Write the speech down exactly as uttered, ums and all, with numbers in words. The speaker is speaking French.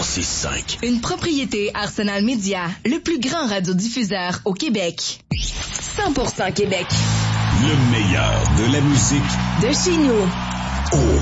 six cinq. Une propriété Arsenal Média, le plus grand radiodiffuseur au Québec. cent pour cent Québec. Le meilleur de la musique de chez nous. au